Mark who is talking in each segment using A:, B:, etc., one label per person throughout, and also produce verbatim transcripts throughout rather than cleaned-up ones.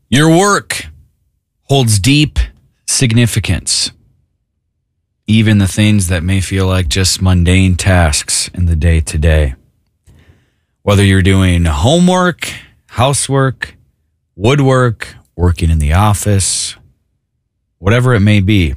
A: Your work holds deep significance. Even the things that may feel like just mundane tasks in the day-to-day. Whether you're doing homework, housework, woodwork, working in the office, whatever it may be,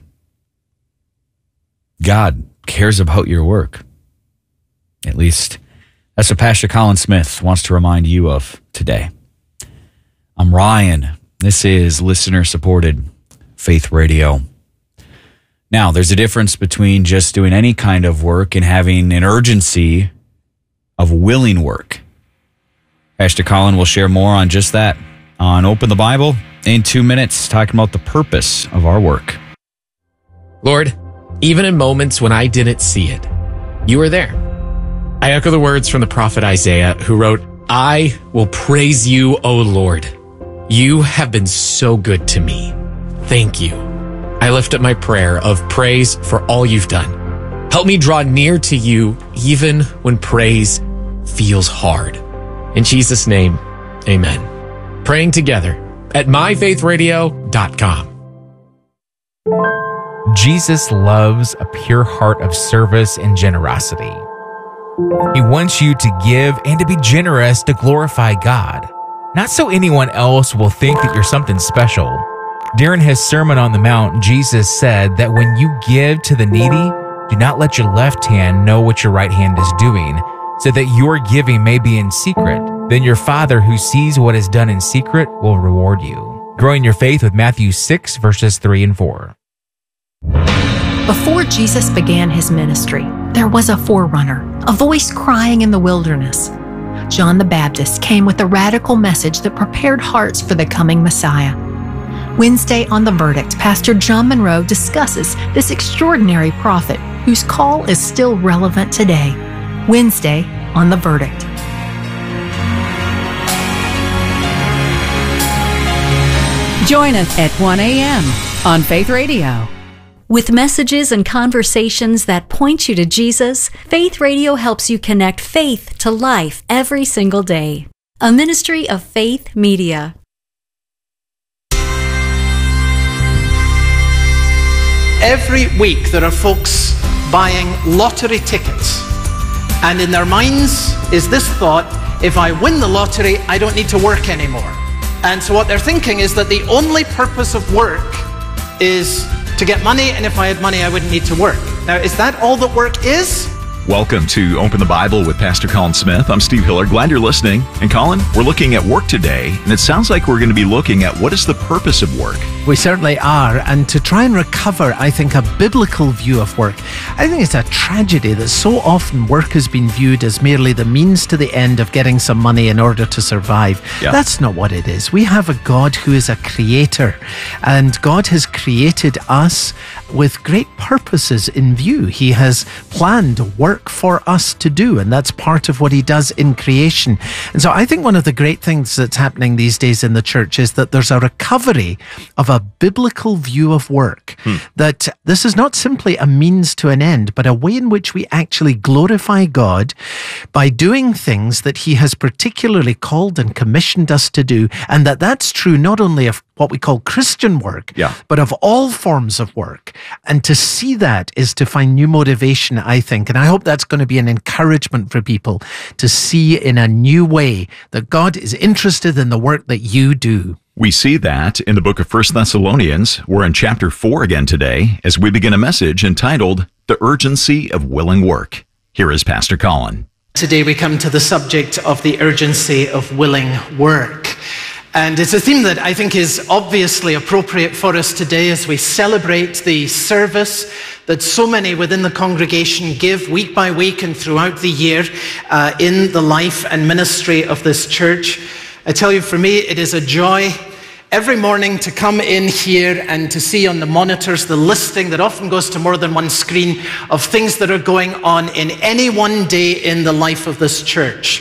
A: God cares about your work. At least that's what Pastor Colin Smith wants to remind you of today. I'm Ryan. This is listener-supported Faith Radio. Now, there's a difference between just doing any kind of work and having an urgency of willing work. Pastor Colin will share more on just that on Open the Bible in two minutes, talking about the purpose of our work.
B: Lord, even in moments when I didn't see it, you were there. I echo the words from the prophet Isaiah, who wrote, I will praise you, O Lord. You have been so good to me. Thank you. I lift up my prayer of praise for all you've done. Help me draw near to you even when praise feels hard. In Jesus' name, amen. Praying together at my faith radio dot com.
C: Jesus loves a pure heart of service and generosity. He wants you to give and to be generous to glorify God, not so anyone else will think that you're something special. During his Sermon on the Mount, Jesus said that when you give to the needy, do not let your left hand know what your right hand is doing, so that your giving may be in secret. Then your Father who sees what is done in secret will reward you. Growing your faith with Matthew six, verses three and four.
D: Before Jesus began his ministry, there was a forerunner, a voice crying in the wilderness. John the Baptist came with a radical message that prepared hearts for the coming Messiah. Wednesday on The Verdict, Pastor John Monroe discusses this extraordinary prophet whose call is still relevant today. Wednesday on The Verdict.
E: Join us at one a.m. on Faith Radio.
F: With messages and conversations that point you to Jesus, Faith Radio helps you connect faith to life every single day. A ministry of Faith Media.
G: Every week there are folks buying lottery tickets, and in their minds is this thought, if I win the lottery, I don't need to work anymore. And so what they're thinking is that the only purpose of work is to get money, and if I had money, I wouldn't need to work. Now, is that all that work is?
H: Welcome to Open the Bible with Pastor Colin Smith. I'm Steve Hiller. Glad you're listening. And Colin, we're looking at work today, and it sounds like we're going to be looking at what is the purpose of work.
I: We certainly are, and to try and recover, I think, a biblical view of work. I think it's a tragedy that so often work has been viewed as merely the means to the end of getting some money in order to survive. Yeah. That's not what it is. We have a God who is a creator, and God has created us with great purposes in view. He has planned work for us to do, and that's part of what he does in creation. And so I think one of the great things that's happening these days in the church is that there's a recovery of a biblical view of work, hmm. that this is not simply a means to an end, but a way in which we actually glorify God by doing things that he has particularly called and commissioned us to do, and that that's true not only of what we call Christian work, yeah. but of all forms of work. And to see that is to find new motivation, I think. And I hope that's going to be an encouragement for people to see in a new way that God is interested in the work that you do.
H: We see that in the book of First Thessalonians. We're in chapter four again today as we begin a message entitled The Urgency of Willing Work. Here is Pastor Colin.
G: Today we come to the subject of the urgency of willing work. And it's a theme that I think is obviously appropriate for us today as we celebrate the service that so many within the congregation give week by week and throughout the year uh, in the life and ministry of this church. I tell you, for me, it is a joy every morning to come in here and to see on the monitors the listing that often goes to more than one screen of things that are going on in any one day in the life of this church.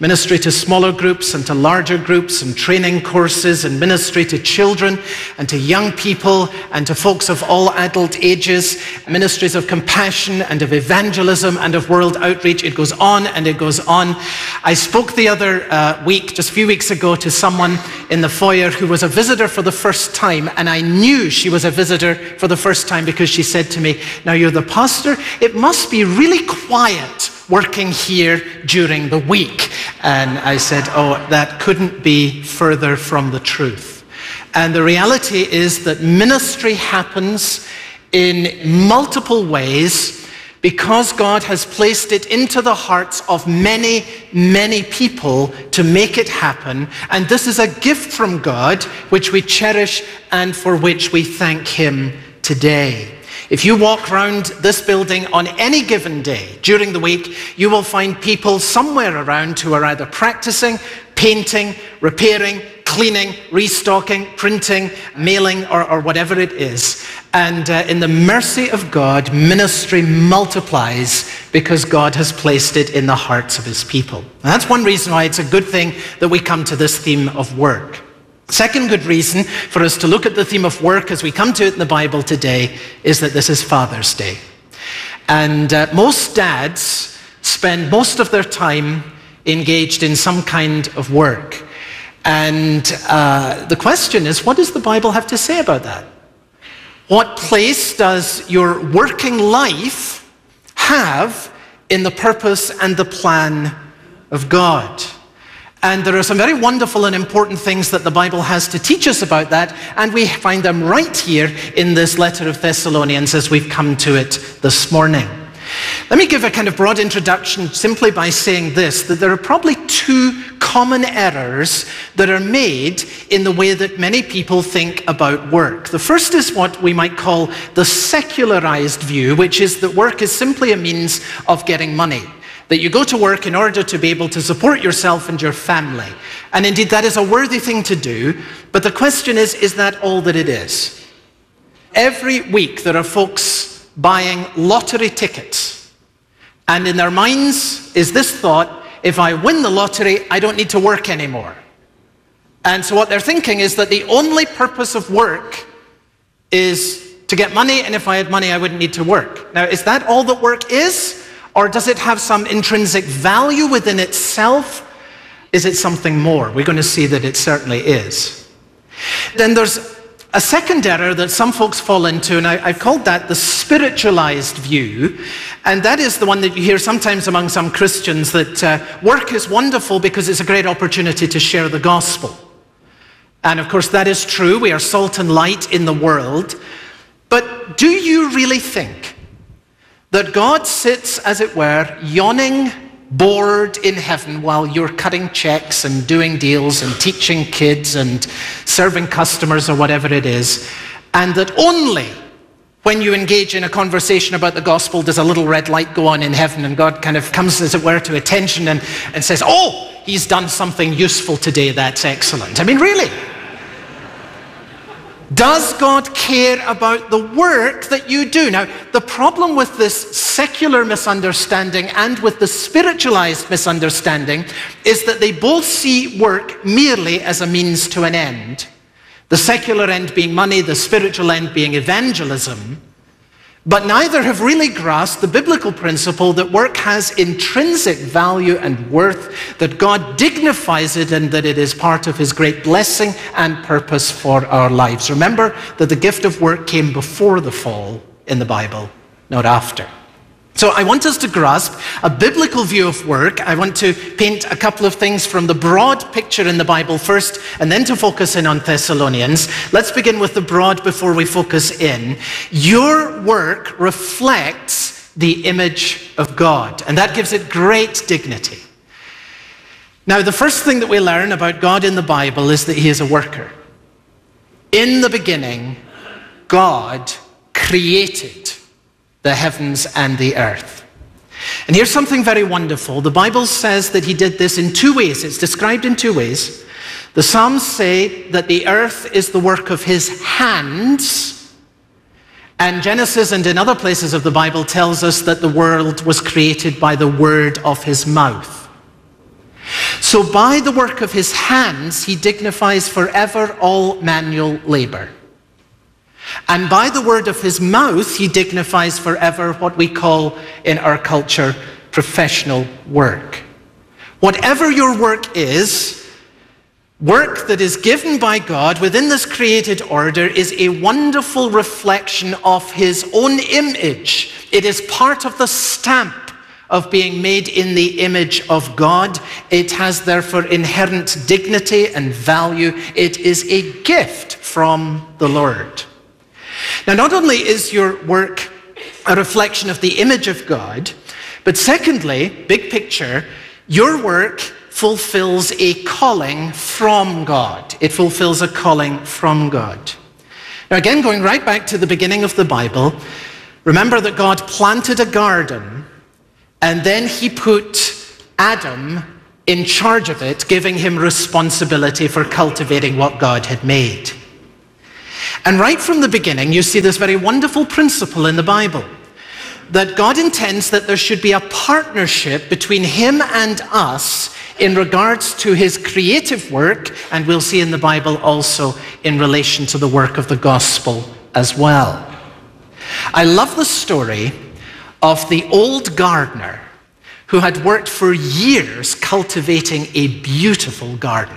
G: Ministry to smaller groups and to larger groups, and training courses, and ministry to children and to young people and to folks of all adult ages, ministries of compassion and of evangelism and of world outreach. It goes on and it goes on. I spoke the other uh, week, just a few weeks ago, to someone in the foyer who was a visitor for the first time, and I knew she was a visitor for the first time because she said to me, "Now you're the pastor, it must be really quiet working here during the week." And I said, "Oh, that couldn't be further from the truth." And the reality is that ministry happens in multiple ways because God has placed it into the hearts of many, many people to make it happen. And this is a gift from God, which we cherish and for which we thank Him today. If you walk around this building on any given day during the week, you will find people somewhere around who are either practicing, painting, repairing, cleaning, restocking, printing, mailing, or, or whatever it is. And uh, in the mercy of God, ministry multiplies because God has placed it in the hearts of His people. And that's one reason why it's a good thing that we come to this theme of work. Second good reason for us to look at the theme of work as we come to it in the Bible today is that this is Father's Day. And uh, most dads spend most of their time engaged in some kind of work. And uh, the question is, what does the Bible have to say about that? What place does your working life have in the purpose and the plan of God? And there are some very wonderful and important things that the Bible has to teach us about that, and we find them right here in this letter of Thessalonians as we've come to it this morning. Let me give a kind of broad introduction simply by saying this, that there are probably two common errors that are made in the way that many people think about work. The first is what we might call the secularized view, which is that work is simply a means of getting money. That you go to work in order to be able to support yourself and your family. And indeed, that is a worthy thing to do. But the question is, is that all that it is? Every week, there are folks buying lottery tickets. And in their minds is this thought, if I win the lottery, I don't need to work anymore. And so what they're thinking is that the only purpose of work is to get money, and if I had money, I wouldn't need to work. Now, is that all that work is? Or does it have some intrinsic value within itself? Is it something more? We're going to see that it certainly is. Then there's a second error that some folks fall into, and I, I've called that the spiritualized view. And that is the one that you hear sometimes among some Christians, that uh, work is wonderful because it's a great opportunity to share the gospel. And of course that is true. We are salt and light in the world. But do you really think that God sits, as it were, yawning, bored in heaven while you're cutting checks and doing deals and teaching kids and serving customers or whatever it is, and that only when you engage in a conversation about the gospel does a little red light go on in heaven and God kind of comes, as it were, to attention and, and says, "Oh, he's done something useful today, that's excellent." I mean, really? Does God care about the work that you do? Now, the problem with this secular misunderstanding and with the spiritualized misunderstanding is that they both see work merely as a means to an end. The secular end being money, the spiritual end being evangelism. But neither have really grasped the biblical principle that work has intrinsic value and worth, that God dignifies it, and that it is part of His great blessing and purpose for our lives. Remember that the gift of work came before the fall in the Bible, not after. So I want us to grasp a biblical view of work. I want to paint a couple of things from the broad picture in the Bible first, and then to focus in on Thessalonians. Let's begin with the broad before we focus in. Your work reflects the image of God, and that gives it great dignity. Now, the first thing that we learn about God in the Bible is that He is a worker. In the beginning, God created the heavens and the earth. And here's something very wonderful. The Bible says that He did this in two ways. It's described in two ways. The Psalms say that the earth is the work of His hands, and Genesis and in other places of the Bible tells us that the world was created by the word of His mouth. So by the work of his hands, he dignifies forever all manual labor. And by the word of his mouth, he dignifies forever what we call in our culture professional work. Whatever your work is, work that is given by God within this created order is a wonderful reflection of his own image. It is part of the stamp of being made in the image of God. It has therefore inherent dignity and value. It is a gift from the Lord. Now, not only is your work a reflection of the image of God, but secondly, big picture, your work fulfills a calling from God. It fulfills a calling from God. Now, again, going right back to the beginning of the Bible, remember that God planted a garden, and then he put Adam in charge of it, giving him responsibility for cultivating what God had made. And right from the beginning, you see this very wonderful principle in the Bible, that God intends that there should be a partnership between him and us in regards to his creative work, and we'll see in the Bible also in relation to the work of the gospel as well. I love the story of the old gardener who had worked for years cultivating a beautiful garden.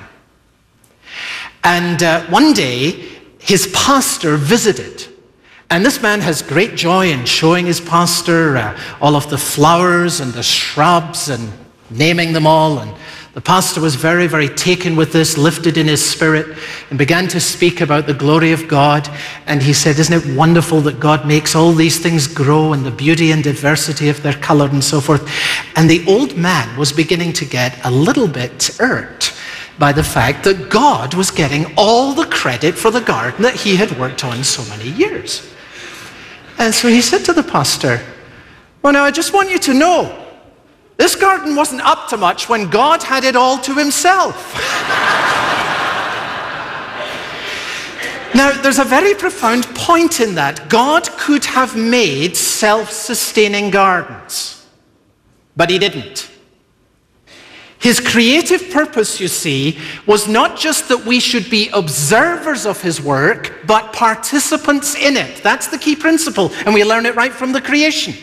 G: And uh, one day, his pastor visited. And this man has great joy in showing his pastor uh, all of the flowers and the shrubs and naming them all. And the pastor was very, very taken with this, lifted in his spirit, and began to speak about the glory of God. And he said, isn't it wonderful that God makes all these things grow and the beauty and diversity of their color and so forth? And the old man was beginning to get a little bit irked by the fact that God was getting all the credit for the garden that he had worked on so many years. And so he said to the pastor, well, now I just want you to know, this garden wasn't up to much when God had it all to himself. Now, there's a very profound point in that. God could have made self-sustaining gardens, but he didn't. His creative purpose, you see, was not just that we should be observers of his work, but participants in it. That's the key principle, and we learn it right from the creation.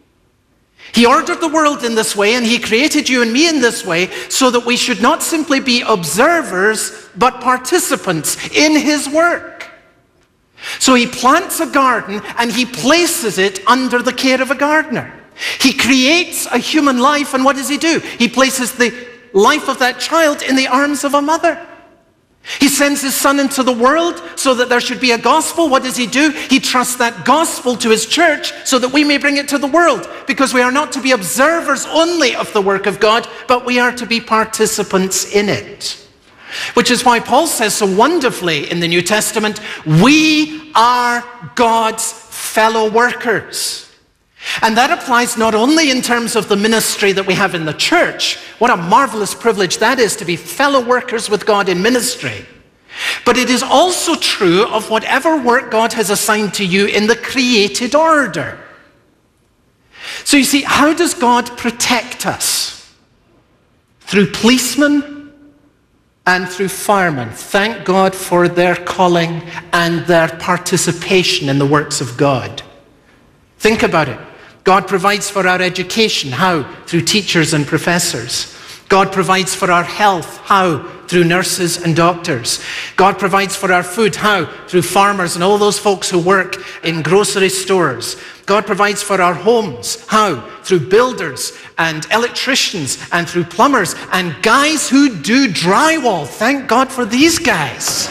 G: He ordered the world in this way, and he created you and me in this way, so that we should not simply be observers, but participants in his work. So he plants a garden, and he places it under the care of a gardener. He creates a human life, and what does he do? He places the life of that child in the arms of a mother. He sends his son into the world so that there should be a gospel. What does he do? He trusts that gospel to his church so that we may bring it to the world, because we are not to be observers only of the work of God, but we are to be participants in it. Which is why Paul says so wonderfully in the New Testament, we are God's fellow workers. And that applies not only in terms of the ministry that we have in the church. What a marvelous privilege that is, to be fellow workers with God in ministry. But it is also true of whatever work God has assigned to you in the created order. So you see, how does God protect us? Through policemen and through firemen. Thank God for their calling and their participation in the works of God. Think about it. God provides for our education. How? Through teachers and professors. God provides for our health. How? Through nurses and doctors. God provides for our food. How? Through farmers and all those folks who work in grocery stores. God provides for our homes. How? Through builders and electricians and through plumbers and guys who do drywall. Thank God for these guys.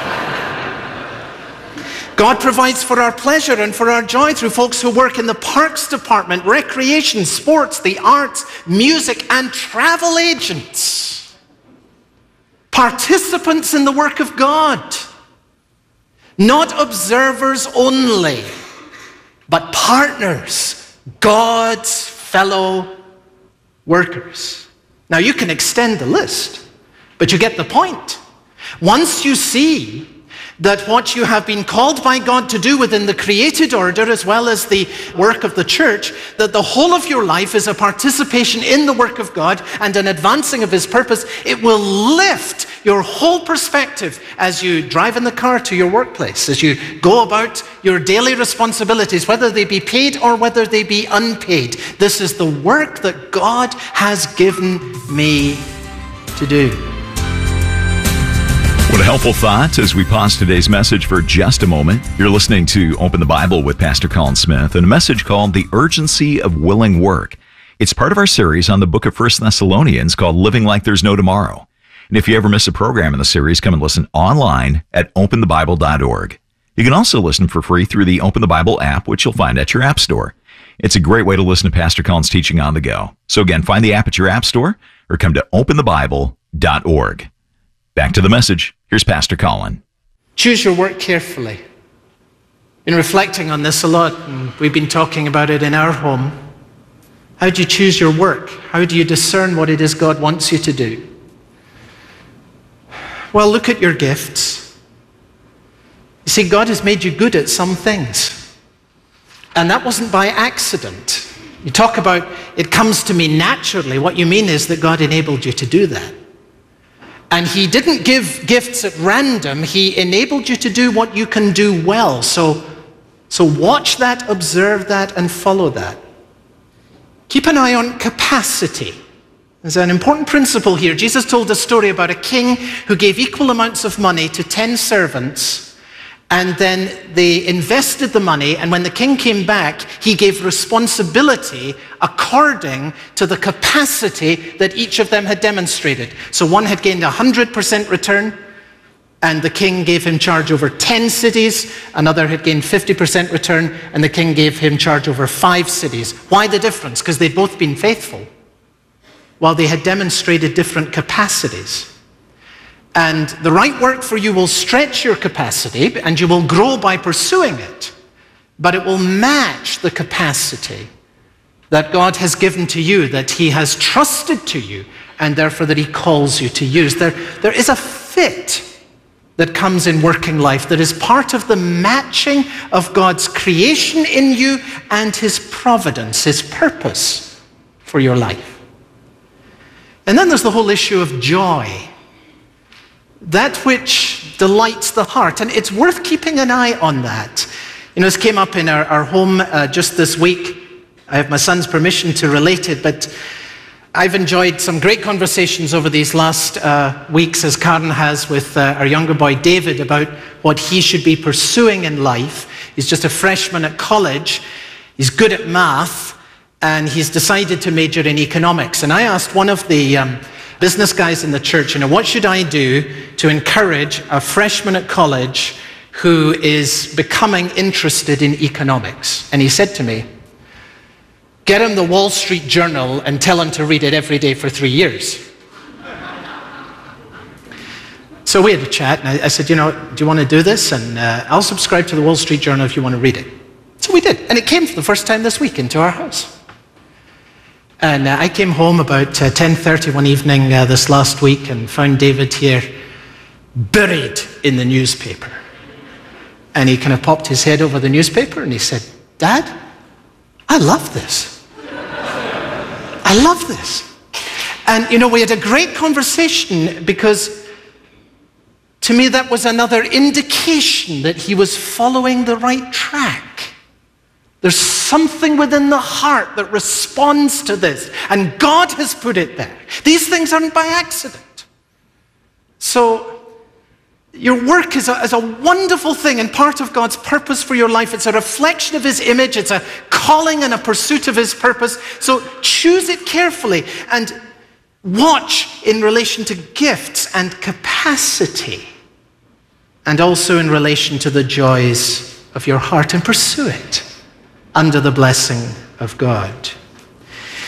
G: God provides for our pleasure and for our joy through folks who work in the parks department, recreation, sports, the arts, music, and travel agents. Participants in the work of God. Not observers only, but partners, God's fellow workers. Now you can extend the list, but you get the point. Once you see that what you have been called by God to do within the created order as well as the work of the church, that the whole of your life is a participation in the work of God and an advancing of his purpose, it will lift your whole perspective as you drive in the car to your workplace, as you go about your daily responsibilities, whether they be paid or whether they be unpaid. This is the work that God has given me to do.
H: What a helpful thought as we pause today's message for just a moment. You're listening to Open the Bible with Pastor Colin Smith and a message called The Urgency of Willing Work. It's part of our series on the book of First Thessalonians called Living Like There's No Tomorrow. And if you ever miss a program in the series, come and listen online at open the bible dot org. You can also listen for free through the Open the Bible app, which you'll find at your app store. It's a great way to listen to Pastor Colin's teaching on the go. So again, find the app at your app store or come to open the bible dot org. Back to the message. Here's Pastor Colin.
G: Choose your work carefully. Been reflecting on this a lot, and we've been talking about it in our home. How do you choose your work? How do you discern what it is God wants you to do? Well, look at your gifts. You see, God has made you good at some things. And that wasn't by accident. You talk about, it comes to me naturally. What you mean is that God enabled you to do that. And he didn't give gifts at random. He enabled you to do what you can do well. So, so watch that, observe that, and follow that. Keep an eye on capacity. There's an important principle here. Jesus told a story about a king who gave equal amounts of money to ten servants, and then they invested the money, and when the king came back, he gave responsibility according to the capacity that each of them had demonstrated. So one had gained one hundred percent return, and the king gave him charge over ten cities. Another had gained fifty percent return, and the king gave him charge over five cities. Why the difference? Because they'd both been faithful, while they had demonstrated different capacities. And the right work for you will stretch your capacity, and you will grow by pursuing it, but it will match the capacity that God has given to you, that he has trusted to you, and therefore that he calls you to use. There, there is a fit that comes in working life that is part of the matching of God's creation in you and his providence, his purpose for your life. And then there's the whole issue of joy. That which delights the heart. And it's worth keeping an eye on that. You know, this came up in our, our home uh, just this week. I have my son's permission to relate it, but I've enjoyed some great conversations over these last uh, weeks, as Karen has, with uh, our younger boy David about what he should be pursuing in life. He's just a freshman at college. He's good at math, and he's decided to major in economics. And I asked one of the um, business guys in the church, you know, what should I do to encourage a freshman at college who is becoming interested in economics? And he said to me, get him the Wall Street Journal and tell him to read it every day for three years. So we had a chat, and I, I said, you know, do you want to do this? And uh, I'll subscribe to the Wall Street Journal if you want to read it. So we did, and it came for the first time this week into our house. And uh, I came home about uh, ten thirty one evening uh, this last week and found David here buried in the newspaper. And he kind of popped his head over the newspaper and he said, Dad, I love this. I love this. And, you know, we had a great conversation because to me that was another indication that he was following the right track. There's something within the heart that responds to this, and God has put it there. These things aren't by accident. So your work is a, is a wonderful thing and part of God's purpose for your life. It's a reflection of his image. It's a calling and a pursuit of his purpose. So choose it carefully and watch in relation to gifts and capacity, and also in relation to the joys of your heart, and pursue it under the blessing of God.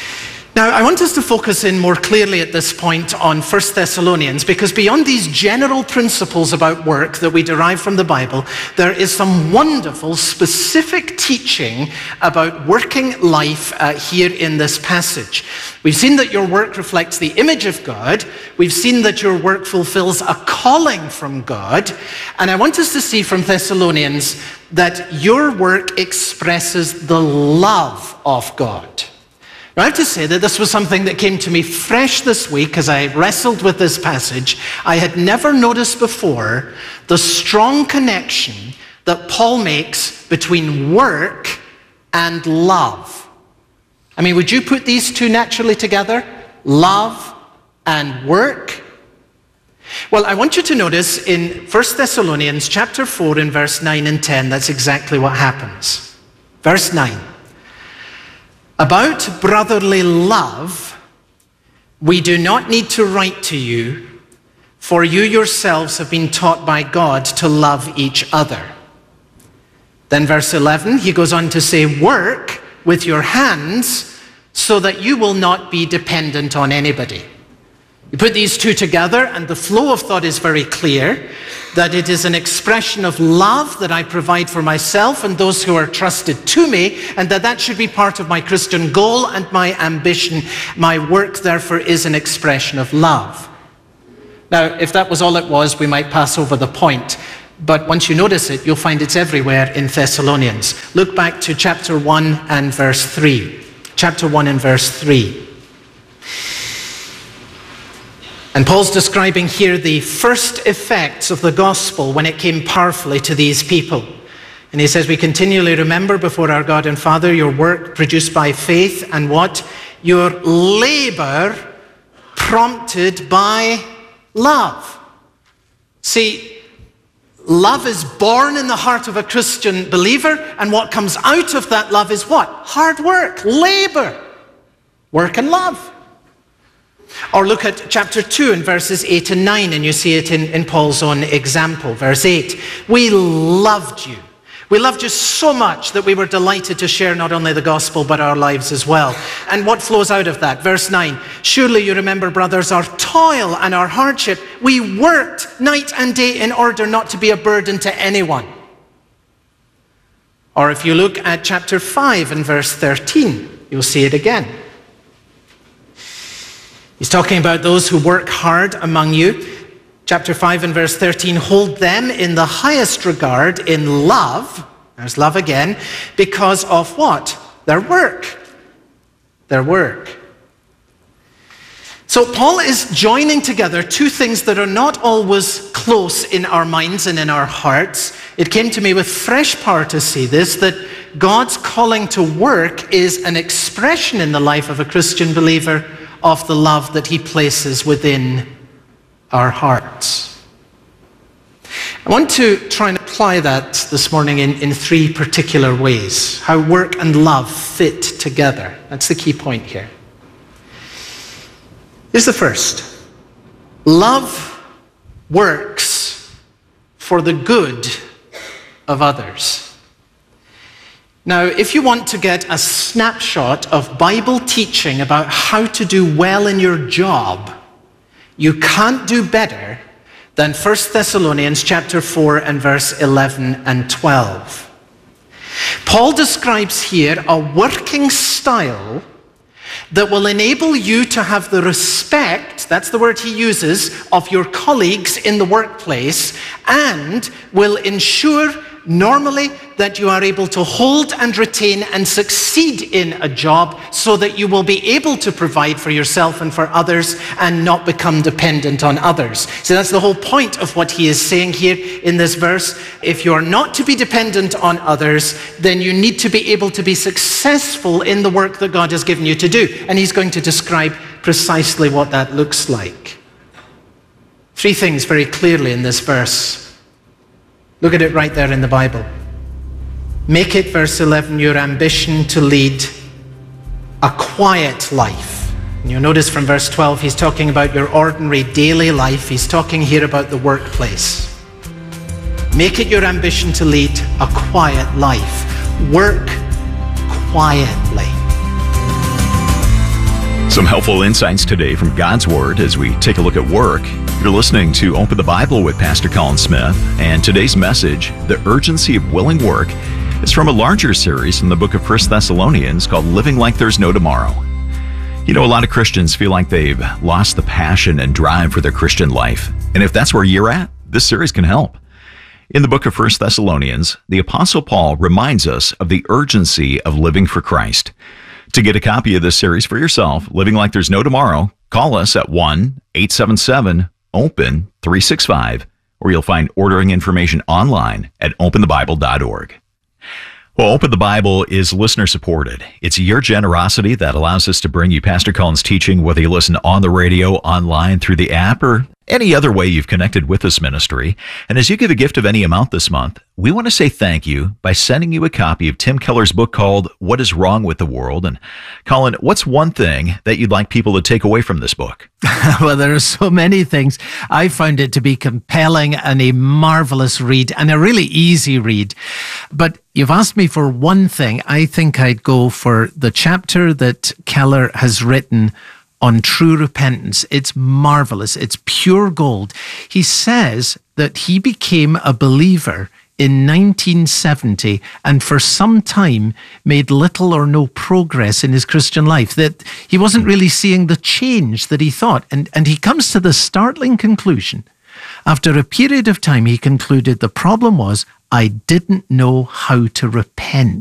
G: Now, I want us to focus in more clearly at this point on First Thessalonians, because beyond these general principles about work that we derive from the Bible, there is some wonderful, specific teaching about working life uh, here in this passage. We've seen that your work reflects the image of God. We've seen that your work fulfills a calling from God. And I want us to see from Thessalonians that your work expresses the love of God. I have to say that this was something that came to me fresh this week as I wrestled with this passage. I had never noticed before the strong connection that Paul makes between work and love. I mean, would you put these two naturally together? Love and work? Well, I want you to notice in First Thessalonians chapter four and verse nine and ten, that's exactly what happens. Verse nine. About brotherly love, we do not need to write to you, for you yourselves have been taught by God to love each other. Then verse eleven, he goes on to say, work with your hands so that you will not be dependent on anybody. You put these two together and the flow of thought is very clear, that it is an expression of love that I provide for myself and those who are trusted to me, and that that should be part of my Christian goal and my ambition. My work, therefore, is an expression of love. Now, if that was all it was, we might pass over the point. But once you notice it, you'll find it's everywhere in Thessalonians. Look back to chapter one and verse three. Chapter one and verse three. And Paul's describing here the first effects of the gospel when it came powerfully to these people. And he says, we continually remember before our God and Father your work produced by faith and what? Your labor prompted by love. See, love is born in the heart of a Christian believer, and what comes out of that love is what? Hard work, labor, work and love. Or look at chapter two and verses eight and nine, and you see it in, in Paul's own example. Verse eight, we loved you. We loved you so much that we were delighted to share not only the gospel, but our lives as well. And what flows out of that? Verse nine, surely you remember, brothers, our toil and our hardship. We worked night and day in order not to be a burden to anyone. Or if you look at chapter five and verse thirteen, you'll see it again. He's talking about those who work hard among you. Chapter five and verse thirteen, hold them in the highest regard in love. There's love again. Because of what? Their work. Their work. So Paul is joining together two things that are not always close in our minds and in our hearts. It came to me with fresh power to see this, that God's calling to work is an expression in the life of a Christian believer of the love that he places within our hearts. I want to try and apply that this morning in, in three particular ways. How work and love fit together. That's the key point here. Here's the first. Love works for the good of others. Now, if you want to get a snapshot of Bible teaching about how to do well in your job, you can't do better than First Thessalonians chapter four and verse eleven and twelve. Paul describes here a working style that will enable you to have the respect, that's the word he uses, of your colleagues in the workplace, and will ensure normally that you are able to hold and retain and succeed in a job so that you will be able to provide for yourself and for others and not become dependent on others. So that's the whole point of what he is saying here in this verse. If you are not to be dependent on others, then you need to be able to be successful in the work that God has given you to do. And he's going to describe precisely what that looks like. Three things very clearly in this verse. Look at it right there in the Bible. Make it, verse eleven, your ambition to lead a quiet life. And you'll notice from verse twelve, he's talking about your ordinary daily life. He's talking here about the workplace. Make it your ambition to lead a quiet life. Work quietly.
H: Some helpful insights today from God's Word as we take a look at work. You're listening to Open the Bible with Pastor Colin Smith, and today's message, The Urgency of Willing Work, is from a larger series from the book of First Thessalonians called Living Like There's No Tomorrow. You know, a lot of Christians feel like they've lost the passion and drive for their Christian life, and if that's where you're at, this series can help. In the book of First Thessalonians, the Apostle Paul reminds us of the urgency of living for Christ. To get a copy of this series for yourself, Living Like There's No Tomorrow, call us at one eight seven seven open three six five, or you'll find ordering information online at open the bible dot org. Well, Open the Bible is listener-supported. It's your generosity that allows us to bring you Pastor Colin's teaching, whether you listen on the radio, online, through the app, or any other way you've connected with this ministry. And as you give a gift of any amount this month, we want to say thank you by sending you a copy of Tim Keller's book called What is Wrong with the World? And Colin, what's one thing that you'd like people to take away from this book?
I: Well, there are so many things. I found it to be compelling and a marvelous read and a really easy read. But you've asked me for one thing. I think I'd go for the chapter that Keller has written on true repentance. It's marvelous. It's pure gold. He says that he became a believer in nineteen seventy and for some time made little or no progress in his Christian life, that he wasn't really seeing the change that he thought. And, and he comes to the startling conclusion. After a period of time, he concluded the problem was, I didn't know how to repent.